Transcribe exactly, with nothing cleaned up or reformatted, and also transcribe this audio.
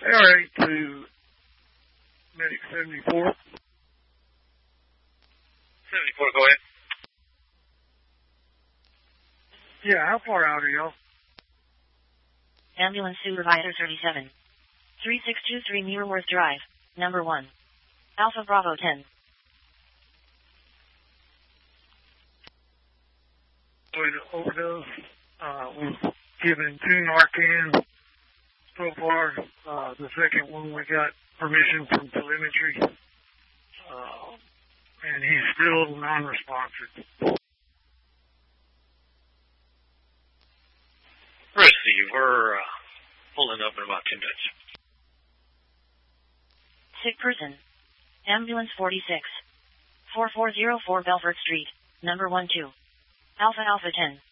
Air eight to Medic seventy-four. seventy-four, go ahead. Yeah, how far out are y'all? Ambulance Supervisor thirty-seven. three six two three Muirworth Drive, number one. Alpha Bravo ten. With overdose, uh, we've given two Narcan so far. Uh, the second one we got permission from telemetry, uh, and he's still non-responsive. We're uh, pulling up in about two minutes. Sick person. Ambulance forty-six. four four zero four Belfort Street, number one two. Alpha Alpha ten.